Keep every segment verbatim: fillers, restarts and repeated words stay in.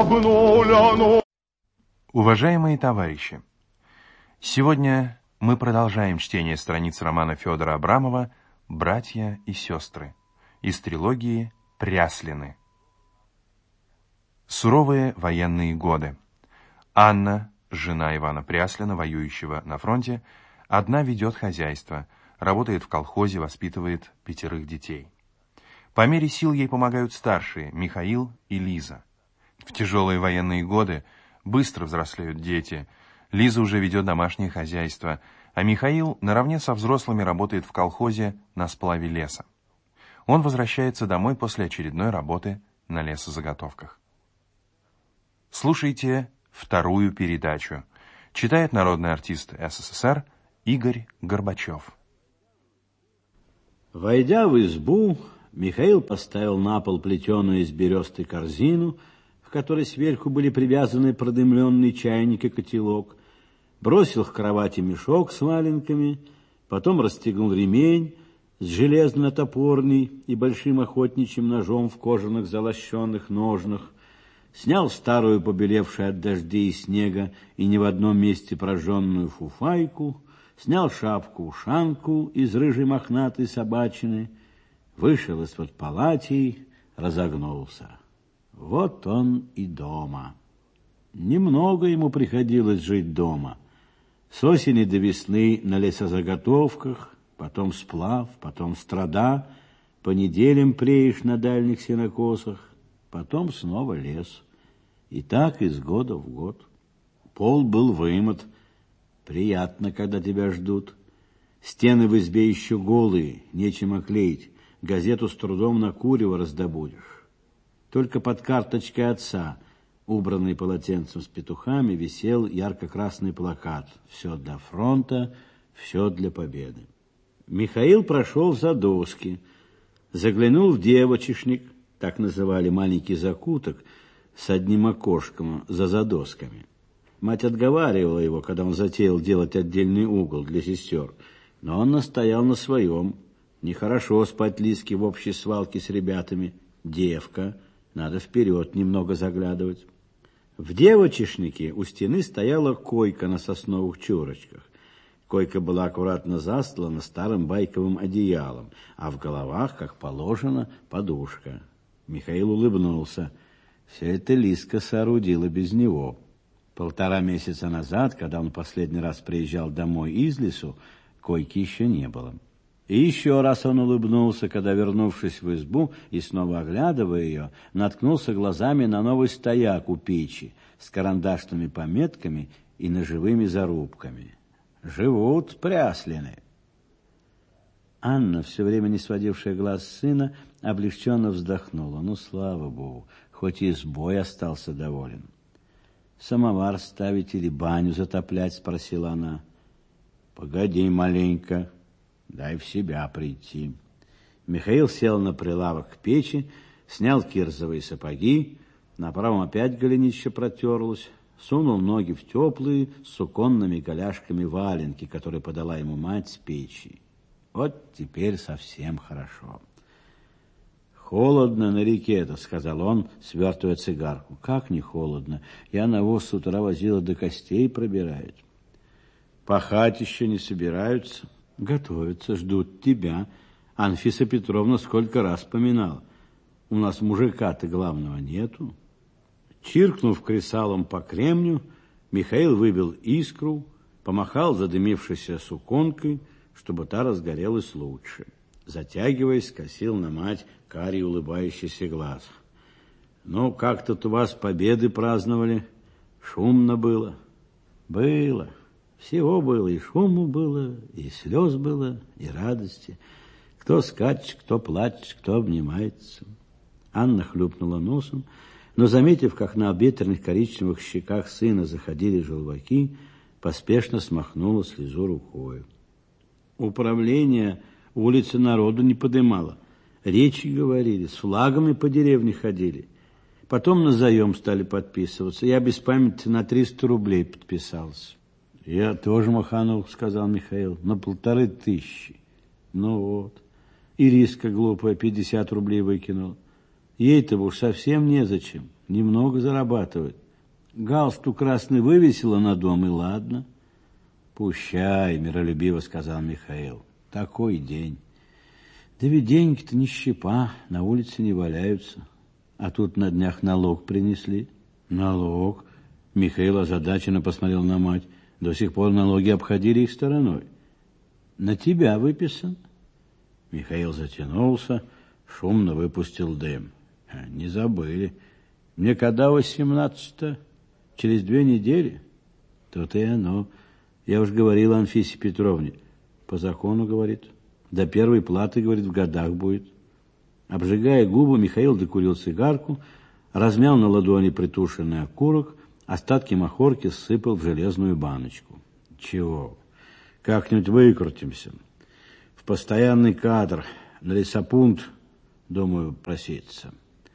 Уважаемые товарищи, сегодня мы продолжаем чтение страниц романа Федора Абрамова «Братья и сестры» из трилогии «Пряслины». Суровые военные годы. Анна, жена Ивана Пряслина, воюющего на фронте, одна ведет хозяйство, работает в колхозе, воспитывает пятерых детей. По мере сил ей помогают старшие Михаил и Лиза. В тяжелые военные годы быстро взрослеют дети. Лиза уже ведет домашнее хозяйство, а Михаил наравне со взрослыми работает в колхозе на сплаве леса. Он возвращается домой после очередной работы на лесозаготовках. Слушайте вторую передачу. Читает народный артист СССР Игорь Горбачев. Войдя в избу, Михаил поставил на пол плетеную из бересты корзину, в которой сверху были привязаны продымленный чайник и котелок, бросил к кровати мешок с валенками, потом расстегнул ремень с железной топорней и большим охотничьим ножом в кожаных залощенных ножнах, снял старую, побелевшую от дождей и снега и не в одном месте прожженную фуфайку, снял шапку-ушанку из рыжей мохнатой собачины, вышел из-под палатей, разогнулся. Вот он и дома. Немного ему приходилось жить дома. С осени до весны на лесозаготовках, потом сплав, потом страда, по неделям преешь на дальних сенокосах, потом снова лес. И так из года в год. Пол был вымыт. Приятно, когда тебя ждут. Стены в избе еще голые, нечем оклеить. Газету с трудом на курево раздобудешь. Только под карточкой отца, убранный полотенцем с петухами, висел ярко-красный плакат: «Все для фронта, все для победы». Михаил прошел за доски, заглянул в девочешник, так называли маленький закуток, с одним окошком за задосками. Мать отговаривала его, когда он затеял делать отдельный угол для сестер, но он настоял на своем. Нехорошо спать Лизке в общей свалке с ребятами. Девка, надо вперед немного заглядывать. В девочешнике у стены стояла койка на сосновых чурочках. Койка была аккуратно застлана старым байковым одеялом, а в головах, как положено, подушка. Михаил улыбнулся. Все это Лизка соорудила без него. Полтора месяца назад, когда он последний раз приезжал домой из лесу, койки еще не было. И еще раз он улыбнулся, когда, вернувшись в избу и снова оглядывая ее, наткнулся глазами на новый стояк у печи с карандашными пометками и ножевыми зарубками. Живут Пряслины. Анна, все время не сводившая глаз с сына, облегченно вздохнула. Ну, слава Богу, хоть и избой остался доволен. «Самовар ставить или баню затоплять?» — спросила она. «Погоди маленько, дай в себя прийти». Михаил сел на прилавок к печи, снял кирзовые сапоги, на правом опять голенище протерлось, сунул ноги в теплые с суконными голяшками валенки, которые подала ему мать с печи. Вот теперь совсем хорошо. «Холодно на реке-то», — сказал он, свертывая цигарку. «Как не холодно? Я навоз с утра возила, до костей пробирает». «Пахать еще не собираются?» «Готовятся, ждут тебя. Анфиса Петровна сколько раз поминала. У нас мужика-то главного нету». Чиркнув кресалом по кремню, Михаил выбил искру, помахал задымившейся суконкой, чтобы та разгорелась лучше. Затягиваясь, скосил на мать карий улыбающийся глаз. «Ну, как тут у вас победы праздновали? Шумно было?» «Было. Всего было. И шуму было, и слез было, и радости. Кто скачет, кто плачет, кто обнимается». Анна хлюпнула носом, но, заметив, как на обветренных коричневых щеках сына заходили желваки, поспешно смахнула слезу рукой. Управление улицы народу не подымало. Речи говорили, с флагами по деревне ходили. Потом на заем стали подписываться. Я без памяти на триста рублей подписался. Я тоже маханул, сказал Михаил, на полторы тысячи. Ну вот. Ириска глупая пятьдесят рублей выкинула. Ей-то уж совсем незачем. Немного зарабатывает. Галстук красный вывесила на дом, и ладно. Пущай, миролюбиво сказал Михаил. Такой день. Да ведь деньги-то не щепа, на улице не валяются. А тут на днях налог принесли. Налог? Михаил озадаченно посмотрел на мать. До сих пор налоги обходили их стороной. На тебя выписан. Михаил затянулся, шумно выпустил дым. Не забыли. Мне когда восемнадцать-то? Через две недели? То-то и оно. Я уж говорил Анфисе Петровне. По закону, говорит. До первой платы, говорит, в годах будет. Обжигая губы, Михаил докурил цигарку, размял на ладони притушенный окурок, остатки махорки сыпал в железную баночку. Чего? Как-нибудь выкрутимся. В постоянный кадр, на лесопункт, думаю, проситься.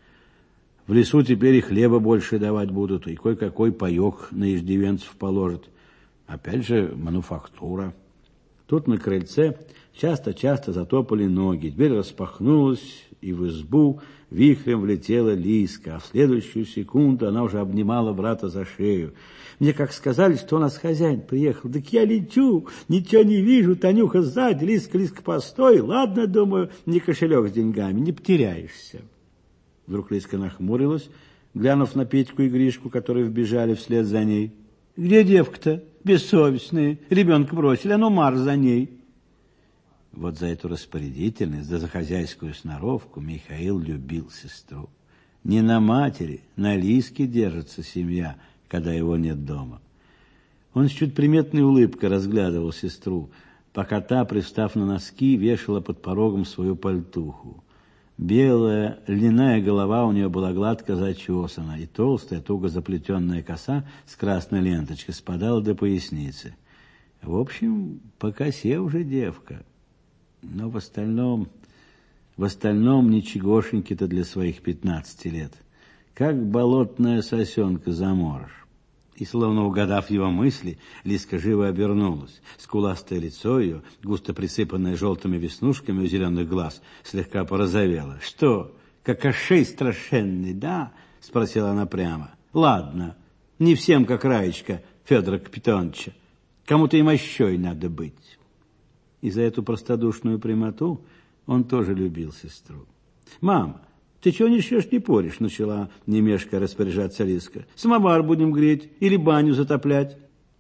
В лесу теперь и хлеба больше давать будут, и кое-какой паёк на иждивенцев положат. Опять же, мануфактура. Тут на крыльце часто-часто затопали ноги. Дверь распахнулась, и в избу вихрем влетела Лизка, а в следующую секунду она уже обнимала брата за шею. Мне как сказали, что у нас хозяин приехал. Так я лечу, ничего не вижу, Танюха сзади. Лизка, Лизка, постой. Ладно, думаю, не кошелек с деньгами, не потеряешься. Вдруг Лизка нахмурилась, глянув на Петьку и Гришку, которые вбежали вслед за ней. Где девка-то? Бессовестные. Ребенка бросили, а ну марш за ней. Вот за эту распорядительность, да за хозяйскую сноровку Михаил любил сестру. Не на матери, на Лизке держится семья, когда его нет дома. Он с чуть приметной улыбкой разглядывал сестру, пока та, пристав на носки, вешала под порогом свою пальтуху. Белая льняная голова у нее была гладко зачесана, и толстая, туго заплетенная коса с красной ленточкой спадала до поясницы. В общем, по косе уже девка. Но в остальном, в остальном ничегошеньки-то для своих пятнадцати лет. Как болотная сосенка заморож. И, словно угадав его мысли, Лизка живо обернулась. Скуластое лицо ее, густо присыпанное желтыми веснушками у зеленых глаз, слегка порозовело. — Что, как ошей страшенный, да? — спросила она прямо. — Ладно, не всем, как Раечка Федора Капитоновича. Кому-то и мощой надо быть. И за эту простодушную прямоту он тоже любил сестру. — Мама, ты чего не шьешь, не поришь? — начала, не мешкая, распоряжаться Лизка. — Самовар будем греть или баню затоплять.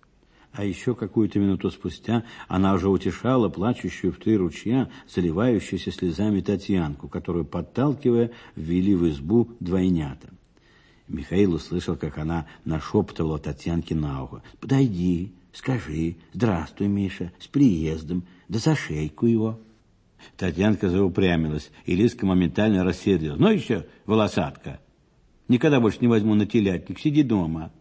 А еще какую-то минуту спустя она уже утешала плачущую в три ручья, заливающуюся слезами Татьянку, которую, подталкивая, ввели в избу двойнята. Михаил услышал, как она нашептывала Татьянке на ухо. — Подойди, скажи: здравствуй, Миша, с приездом, да за шейку его. Татьянка заупрямилась, и Лизка моментально рассердилась. — Ну еще, волосатка, никогда больше не возьму на телятник, сиди дома.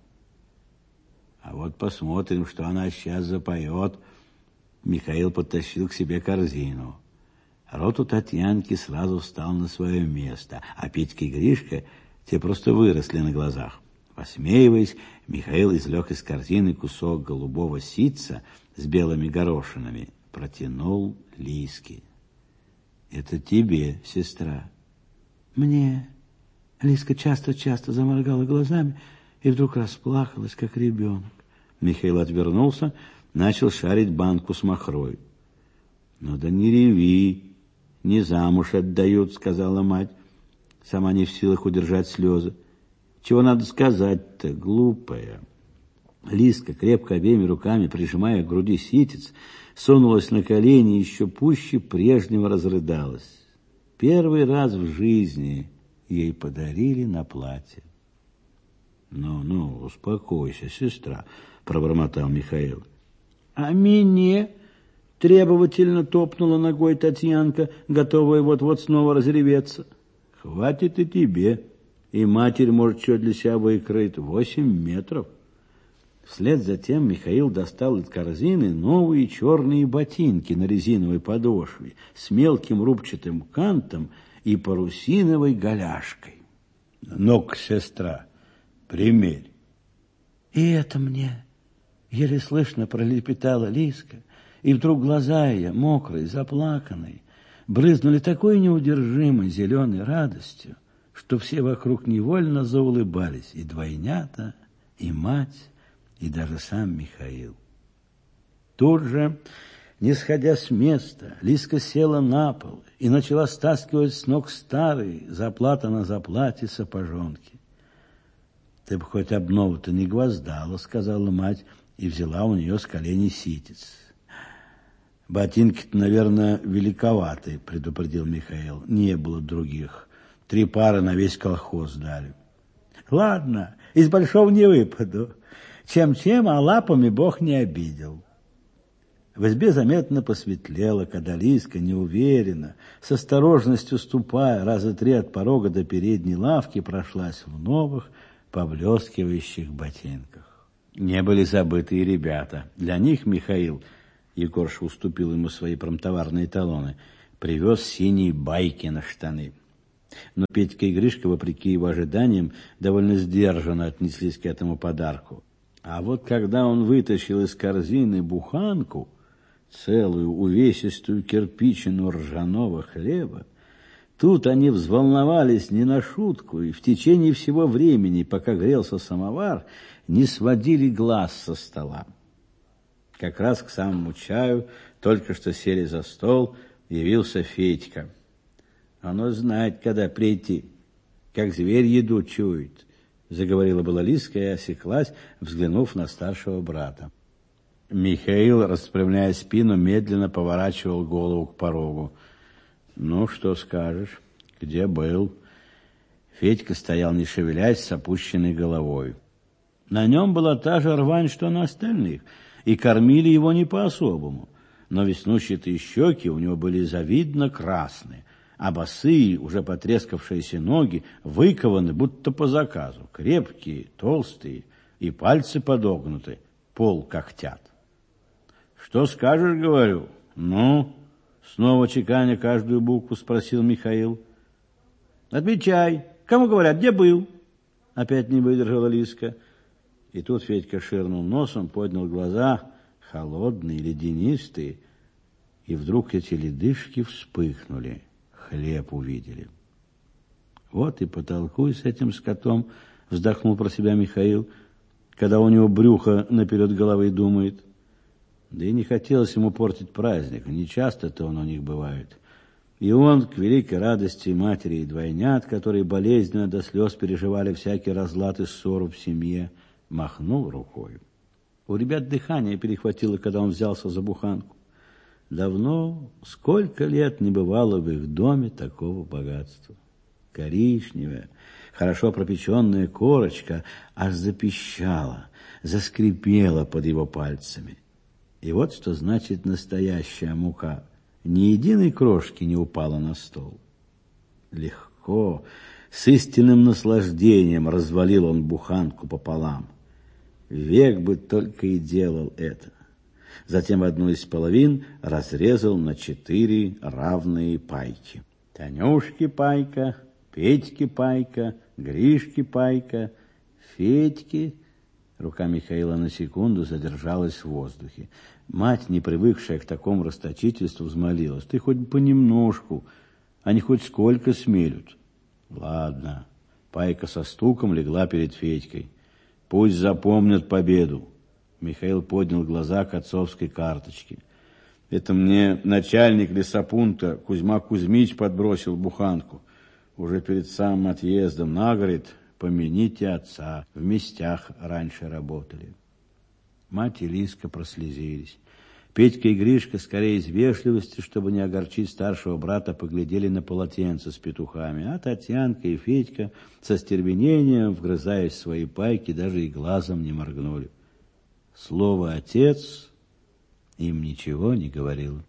А вот посмотрим, что она сейчас запоет. Михаил подтащил к себе корзину. Рот у Татьянки сразу встал на свое место, а Петька и Гришка, те просто выросли на глазах. Посмеиваясь, Михаил извлек из корзины кусок голубого ситца с белыми горошинами, протянул Лизке. — Это тебе, сестра. — Мне. Лизка часто-часто заморгала глазами и вдруг расплакалась, как ребенок. Михаил отвернулся, начал шарить банку с махрой. — Ну да не реви, не замуж отдают, — сказала мать, сама не в силах удержать слезы. — Чего надо сказать-то, глупая? Лизка, крепко обеими руками прижимая к груди ситец, сунулась на колени и еще пуще прежнего разрыдалась. Первый раз в жизни ей подарили на платье. Ну, ну, успокойся, сестра, пробормотал Михаил. А мне? Требовательно топнула ногой Татьянка, готовая вот-вот снова разреветься. Хватит и тебе, и матерь может что для себя выкроить. Восемь метров. Вслед за тем Михаил достал из корзины новые черные ботинки на резиновой подошве с мелким рубчатым кантом и парусиновой голяшкой. — Ну-ка, сестра, примерь. — И это мне, — еле слышно пролепетала Лизка, и вдруг глаза ее, мокрые, заплаканные, брызнули такой неудержимой зеленой радостью, что все вокруг невольно заулыбались, и двойнята, и мать, и даже сам Михаил. Тут же, не сходя с места, Лиска села на пол и начала стаскивать с ног старые, заплата на заплате, сапожонки. «Ты бы хоть обнову-то не гвоздала», — сказала мать, и взяла у нее с коленей ситец. «Ботинки-то, наверное, великоваты», — предупредил Михаил. «Не было других. Три пары на весь колхоз дали». «Ладно, из большого не выпаду. Чем-чем, а лапами Бог не обидел». В избе заметно посветлело, когда Лиска неуверенно, с осторожностью ступая раза три от порога до передней лавки, прошлась в новых, поблескивающих ботинках. Не были забыты и ребята. Для них Михаил, Егорша уступил ему свои промтоварные талоны, привез синие байки на штаны. Но Петька и Гришка, вопреки его ожиданиям, довольно сдержанно отнеслись к этому подарку. А вот когда он вытащил из корзины буханку, целую увесистую кирпичину ржаного хлеба, тут они взволновались не на шутку, и в течение всего времени, пока грелся самовар, не сводили глаз со стола. Как раз к самому чаю, только что сели за стол, явился Федька. «Оно знает, когда прийти, как зверь еду чует», — заговорила была Лиска и осеклась, взглянув на старшего брата. Михаил, распрямляя спину, медленно поворачивал голову к порогу. «Ну, что скажешь? Где был?» Федька стоял, не шевелясь, с опущенной головой. На нем была та же рвань, что на остальных, и кормили его не по-особому. Но веснущатые щеки у него были завидно красные, а босые, уже потрескавшиеся ноги выкованы, будто по заказу, крепкие, толстые, и пальцы подогнуты, пол когтят. «Что скажешь, — говорю?» «Ну?» — снова чеканя каждую букву спросил Михаил. «Отвечай. Кому говорят, где был?» Опять не выдержала Лиска. И тут Федька ширнул носом, поднял глаза, холодные, ледянистые, и вдруг эти ледышки вспыхнули. Хлеб увидели. «Вот и потолкуй с этим скотом», — вздохнул про себя Михаил, когда у него брюхо наперед головы думает. Да и не хотелось ему портить праздник, не часто-то он у них бывает. И он, к великой радости матери и двойнят, которые болезненно до слез переживали всякий разлад и ссору в семье, махнул рукой. У ребят дыхание перехватило, когда он взялся за буханку. Давно, сколько лет не бывало в их доме такого богатства. Коричневая, хорошо пропеченная корочка аж запищала, заскрипела под его пальцами. И вот что значит настоящая мука. Ни единой крошки не упала на стол. Легко, с истинным наслаждением развалил он буханку пополам. Век бы только и делал это. Затем одну из половин разрезал на четыре равные пайки. Танюшке пайка, Петьке пайка, Гришке пайка, Федьке. Рука Михаила на секунду задержалась в воздухе. Мать, не привыкшая к такому расточительству, взмолилась: «Ты хоть понемножку, они хоть сколько смелют». «Ладно». Пайка со стуком легла перед Федькой. «Пусть запомнят победу». Михаил поднял глаза к отцовской карточке. «Это мне начальник лесопункта Кузьма Кузьмич подбросил буханку. Уже перед самым отъездом на город: помяните отца, в местях раньше работали». Мать и Лиска прослезились. Петька и Гришка, скорее из вежливости, чтобы не огорчить старшего брата, поглядели на полотенце с петухами, а Татьянка и Федька со стервенением, вгрызаясь в свои пайки, даже и глазом не моргнули. Слово «отец» им ничего не говорило.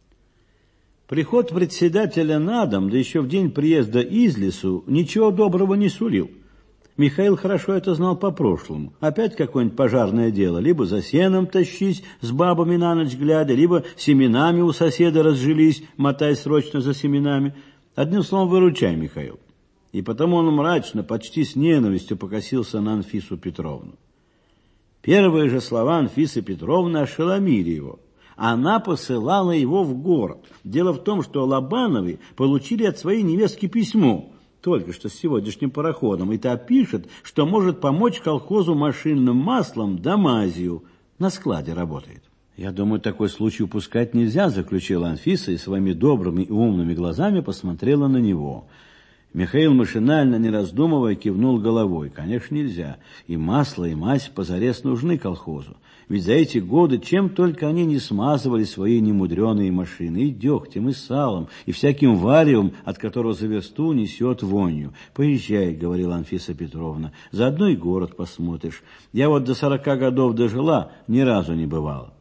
Приход председателя на дом, да еще в день приезда из лесу, ничего доброго не сулил. Михаил хорошо это знал по прошлому. Опять какое-нибудь пожарное дело. Либо за сеном тащись с бабами на ночь глядя, либо семенами у соседа разжились, мотай срочно за семенами. Одним словом, выручай, Михаил. И потому он мрачно, почти с ненавистью покосился на Анфису Петровну. Первые же слова Анфисы Петровны ошеломили его. Она посылала его в город. Дело в том, что Лобановы получили от своей невестки письмо. только что с сегодняшним пароходом, и та пишет, что может помочь колхозу машинным маслом да мазью. На складе работает. Я думаю, такой случай упускать нельзя, заключила Анфиса и своими добрыми и умными глазами посмотрела на него. Михаил машинально, не раздумывая, кивнул головой. Конечно, нельзя. И масло, и мазь позарез нужны колхозу. Ведь за эти годы чем только они не смазывали свои немудреные машины, и дегтем, и салом, и всяким варевом, от которого за версту несет вонью. Поезжай, говорила Анфиса Петровна, заодно и город посмотришь. Я вот до сорока годов дожила, ни разу не бывала.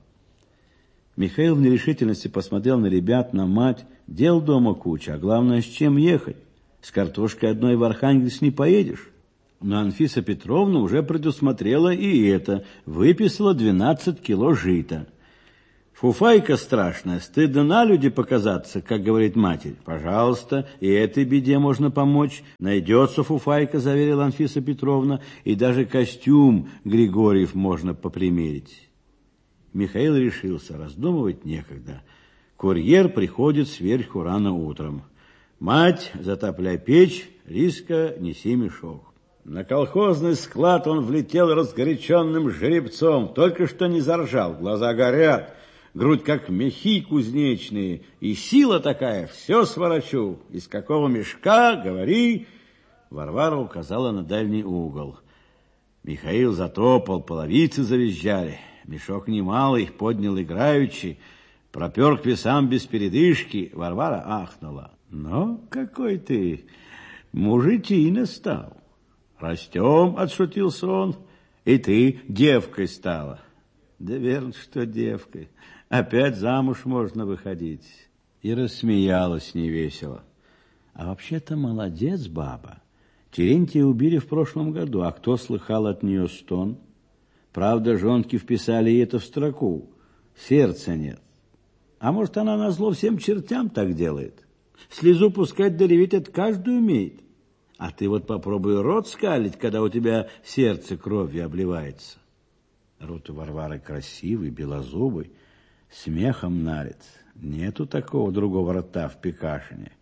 Михаил в нерешительности посмотрел на ребят, на мать. Дел дома куча, а главное, с чем ехать? С картошкой одной в Архангельск не поедешь. Но Анфиса Петровна уже предусмотрела и это. Выписала двенадцать кило жита. Фуфайка страшная, стыдно на люди показаться, как говорит матерь. Пожалуйста, и этой беде можно помочь. Найдется фуфайка, заверила Анфиса Петровна, и даже костюм Григорьев можно попримерить. Михаил решился, раздумывать некогда. Курьер приходит сверху рано утром. Мать, затопляй печь, Лиска, неси мешок. На колхозный склад он влетел разгоряченным жеребцом, только что не заржал, глаза горят, грудь как мехи кузнечные, и сила такая, все сворочу. Из какого мешка, говори. Варвара указала на дальний угол. Михаил затопал, половицы завизжали. Мешок немалый, поднял играючи, пропер к весам без передышки. Варвара ахнула. Ну, какой ты мужичина стал. Растем, отшутился он, и ты девкой стала. Да верно, что девкой. Опять замуж можно выходить. И рассмеялась невесело. А вообще-то молодец баба. Терентия убили в прошлом году, а кто слыхал от нее стон? Правда, жонки вписали это в строку. Сердца нет. А может, она назло всем чертям так делает? Слезу пускать да реветь от каждый умеет. А ты вот попробуй рот скалить, когда у тебя сердце кровью обливается. Рот у Варвары красивый, белозубый, смехом налит. Нету такого другого рта в Пекашине.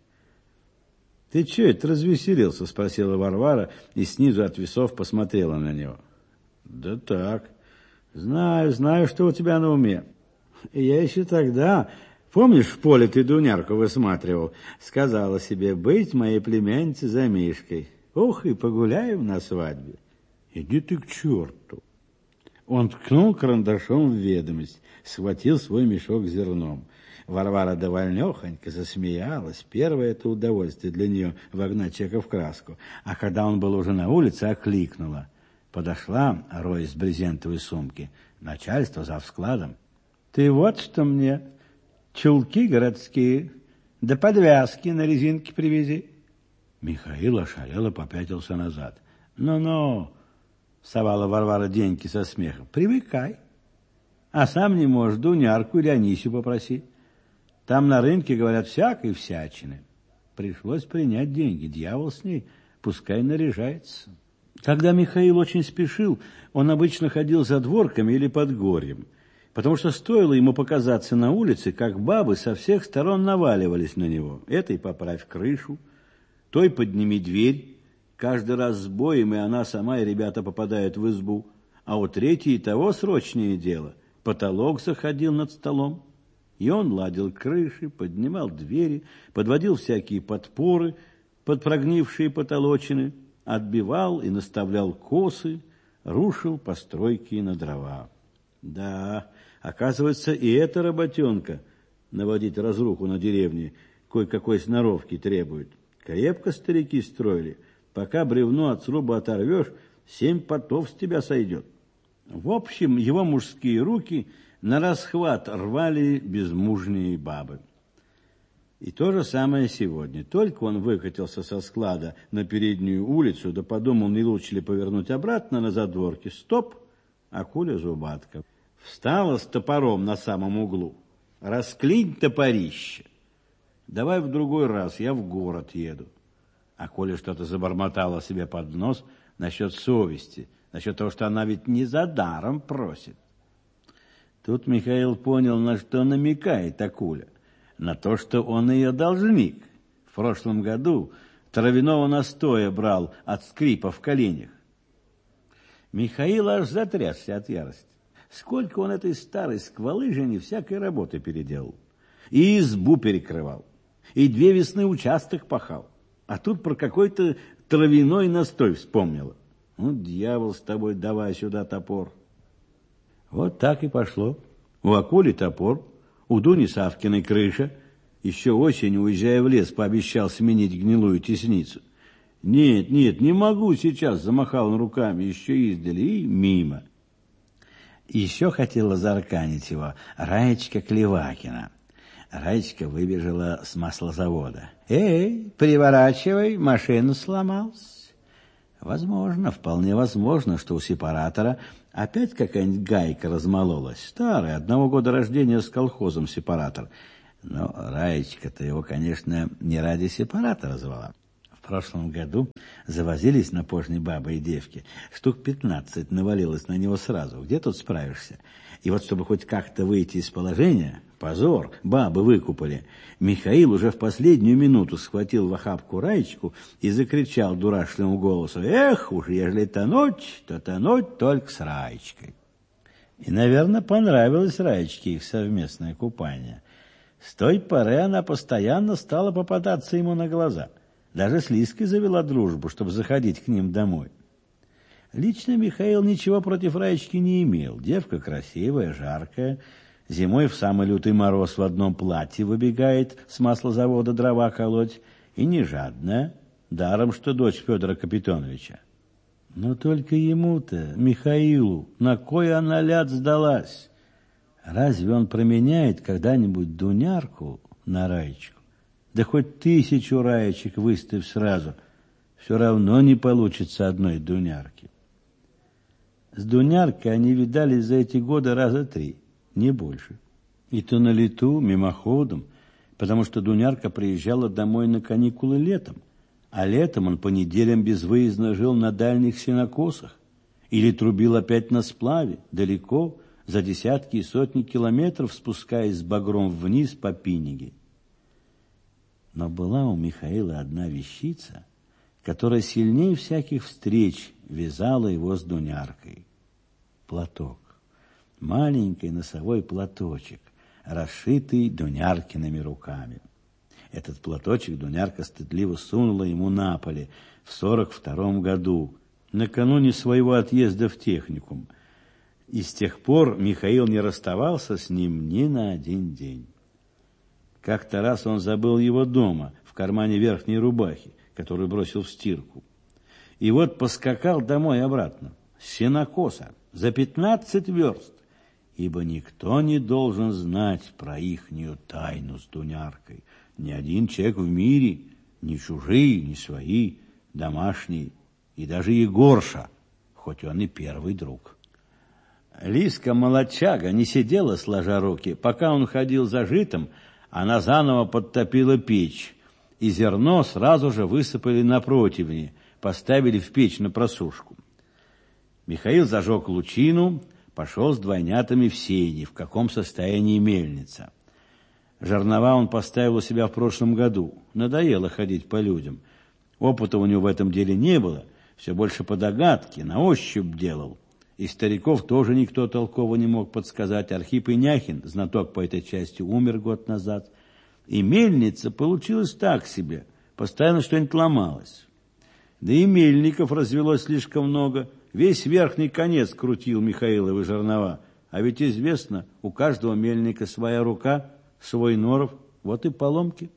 Ты че это развеселился? Спросила Варвара и снизу от весов посмотрела на него. Да так. Знаю, знаю, что у тебя на уме. Я еще тогда, помнишь, в поле ты Дунярку высматривал, сказала себе быть моей племянницей за Мишкой. Ох, и погуляем на свадьбе. Иди ты к черту. Он ткнул карандашом в ведомость, схватил свой мешок с зерном. Варвара довольнёхонько засмеялась. Первое это удовольствие для нее вогнать человека в краску. А когда он был уже на улице, окликнула. Подошла, роясь с брезентовой сумки. Начальство зав складом. Ты вот что мне, чулки городские, да подвязки на резинке привези. Михаил ошалело попятился назад. Ну-ну, совала Варвара деньги со смехом. Привыкай. А сам не можешь Дунярку или Анисю попроси. Там на рынке, говорят, всякой всячины. Пришлось принять деньги. Дьявол с ней, пускай наряжается. Когда Михаил очень спешил, он обычно ходил за дворками или под горем, потому что стоило ему показаться на улице, как бабы со всех сторон наваливались на него. Этой поправь крышу, той подними дверь. Каждый раз с боем, и она сама, и ребята попадают в избу. А у третьей того срочнее дело. Потолок заходил над столом. И он ладил крыши, поднимал двери, подводил всякие подпоры под прогнившие потолочины, отбивал и наставлял косы, рушил постройки на дрова. Да, оказывается, и эта работенка, наводить разруху на деревне, кое-какой сноровки требует. Крепко старики строили. Пока бревно от сруба оторвешь, семь потов с тебя сойдет. В общем, его мужские руки на расхват рвали безмужние бабы. И то же самое сегодня. Только он выкатился со склада на переднюю улицу, да подумал, не лучше ли повернуть обратно на задворке. Стоп! Акуля зубатка. Встала с топором на самом углу. Расклинь топорище. Давай в другой раз, я в город еду. А Коля что-то забормотала себе под нос насчет совести, насчет того, что она ведь не за даром просит. Тут Михаил понял, на что намекает Акуля. На то, что он ее должник. В прошлом году травяного настоя брал от скрипа в коленях. Михаил аж затрясся от ярости. Сколько он этой старой сквалыжине всякой работы переделал. И избу перекрывал, и две весны участок пахал. А тут про какой-то травяной настой вспомнила. Ну, дьявол с тобой, давай сюда топор. Вот так и пошло. У Акули топор, у Дуни Савкиной крыша. Еще осенью, уезжая в лес, пообещал сменить гнилую тесницу. Нет, нет, не могу сейчас, замахал он руками, еще издали, и мимо. Еще хотела заарканить его Раечка Клевакина. Раечка выбежала с маслозавода. «Эй, приворачивай, машина сломалась». Возможно, вполне возможно, что у сепаратора опять какая-нибудь гайка размололась. Старый, одного года рождения с колхозом сепаратор. Но Раечка-то его, конечно, не ради сепаратора звала. В прошлом году завозились на пожне бабы и девки. Штук пятнадцать навалилось на него сразу. Где тут справишься? И вот, чтобы хоть как-то выйти из положения, позор, бабы выкупали, Михаил уже в последнюю минуту схватил в охапку Раечку и закричал дурашливым голосом: «Эх, уж ежели тонуть, то тонуть только с Раечкой». И, наверное, понравилось Раечке их совместное купание. С той поры она постоянно стала попадаться ему на глаза. Даже с Лиской завела дружбу, чтобы заходить к ним домой. Лично Михаил ничего против Раечки не имел. Девка красивая, жаркая. Зимой в самый лютый мороз в одном платье выбегает с маслозавода дрова колоть. И не жадная, даром что дочь Федора Капитоновича. Но только ему-то, Михаилу, на кой она ляд сдалась? Разве он променяет когда-нибудь Дунярку на Раечку? Да хоть тысячу Раечек выставь сразу, все равно не получится одной Дунярки. С Дуняркой они видались за эти годы раза три, не больше. И то на лету, мимоходом, потому что Дунярка приезжала домой на каникулы летом, а летом он по неделям безвыездно жил на дальних сенокосах или трубил опять на сплаве, далеко, за десятки и сотни километров, спускаясь с багром вниз по Пиниге. Но была у Михаила одна вещица, которая сильнее всяких встреч вязала его с Дуняркой. Платок. Маленький носовой платочек, расшитый Дуняркиными руками. Этот платочек Дунярка стыдливо сунула ему на поле в сорок втором году, накануне своего отъезда в техникум. И с тех пор Михаил не расставался с ним ни на один день. Как-то раз он забыл его дома, в кармане верхней рубахи, которую бросил в стирку. И вот поскакал домой обратно, с сенокоса, за пятнадцать верст, ибо никто не должен знать про ихнюю тайну с Дуняркой. Ни один человек в мире, ни чужие, ни свои, домашние, и даже Егорша, хоть он и первый друг. Лиска молодчага не сидела сложа руки, пока он ходил за житом. Она заново подтопила печь, и зерно сразу же высыпали на противни, поставили в печь на просушку. Михаил зажег лучину, пошел с двойнятами в сени, в каком состоянии мельница. Жернова он поставил у себя в прошлом году. Надоело ходить по людям. Опыта у него в этом деле не было, все больше по догадке, на ощупь делал. И стариков тоже никто толково не мог подсказать. Архип Иняхин, знаток по этой части, умер год назад. И мельница получилась так себе, постоянно что-нибудь ломалось. Да и мельников развелось слишком много. Весь верхний конец крутил Михаиловы жернова. А ведь известно, у каждого мельника своя рука, свой норов, вот и поломки.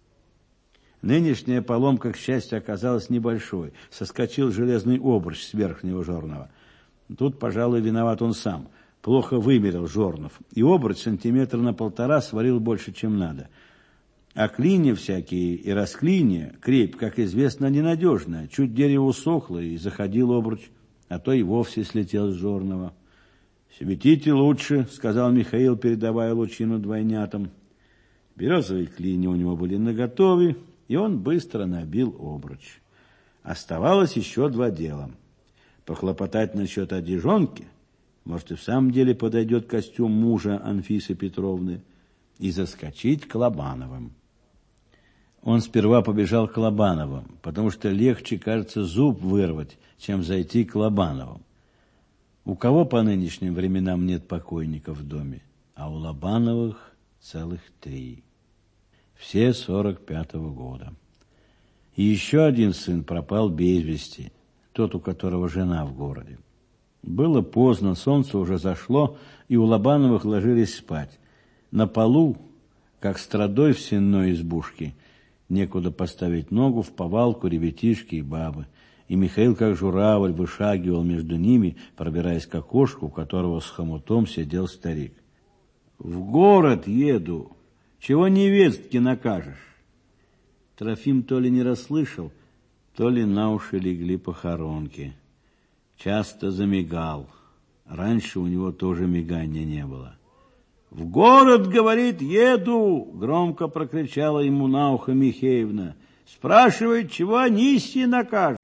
Нынешняя поломка, к счастью, оказалась небольшой. Соскочил железный обруч с верхнего жернова. Тут, пожалуй, виноват он сам. Плохо вымерил жернов. И обруч сантиметра на полтора сварил больше, чем надо. А клинья всякие и расклинья, крепь, как известно, ненадежная. Чуть дерево усохло, и заходил обруч, а то и вовсе слетел с жернова. «Светите лучше», — сказал Михаил, передавая лучину двойнятам. Березовые клинья у него были наготове, и он быстро набил обруч. Оставалось еще два дела. Похлопотать насчет одежонки, может, и в самом деле подойдет костюм мужа Анфисы Петровны, и заскочить к Лобановым. Он сперва побежал к Лобановым, потому что легче, кажется, зуб вырвать, чем зайти к Лобановым. У кого по нынешним временам нет покойников в доме, а у Лобановых целых три. Все сорок пятого года. И еще один сын пропал без вести, тот, у которого жена в городе. Было поздно, солнце уже зашло, и у Лобановых ложились спать. На полу, как страдой в сенной избушке, некуда поставить ногу, в повалку ребятишки и бабы. И Михаил, как журавль, вышагивал между ними, пробираясь к окошку, у которого с хомутом сидел старик. «В город еду. Чего невестке накажешь?» Трофим то ли не расслышал, то ли на уши легли похоронки. Часто замигал. Раньше у него тоже мигания не было. «В город, говорит, еду!» — громко прокричала ему на ухо Михеевна. «Спрашивает, чего Анисье накажешь?»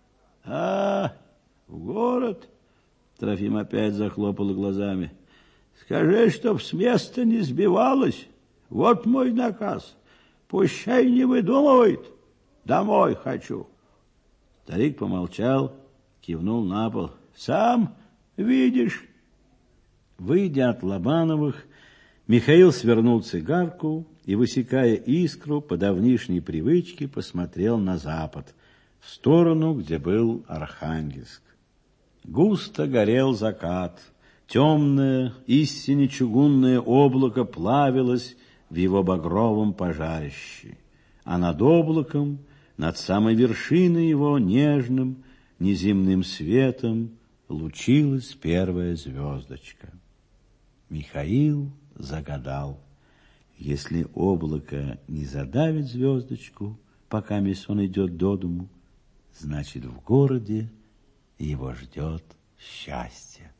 «А, в город?» — Трофим опять захлопал глазами. «Скажи, чтоб с места не сбивалась. Вот мой наказ. Пущай не выдумывает. Домой хочу». Старик помолчал, кивнул на пол. «Сам видишь». Выйдя от Лобановых, Михаил свернул цигарку и, высекая искру, по давнишней привычке посмотрел на запад, в сторону, где был Архангельск. Густо горел закат. Темное, истинно чугунное облако плавилось в его багровом пожарище, а над облаком, над самой вершиной его нежным, неземным светом лучилась первая звездочка. Михаил загадал: если облако не задавит звездочку, пока мисс он идет до дому, значит, в городе его ждет счастье.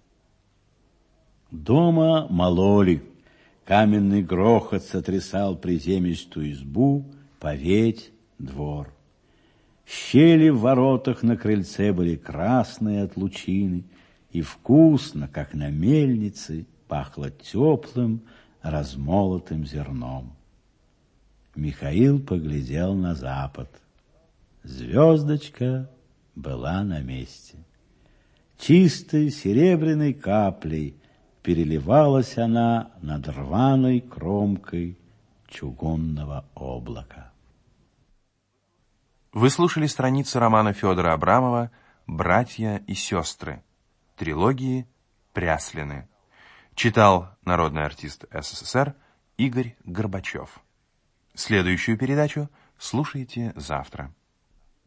Дома мололи. Каменный грохот сотрясал приземистую избу, поветь, двор. Щели в воротах на крыльце были красные от лучины, и вкусно, как на мельнице, пахло теплым, размолотым зерном. Михаил поглядел на запад. Звездочка была на месте. Чистой серебряной каплей переливалась она над рваной кромкой чугунного облака. Вы слушали страницы романа Федора Абрамова «Братья и сестры», трилогии «Пряслины». Читал народный артист СССР Игорь Горбачев. Следующую передачу слушайте завтра.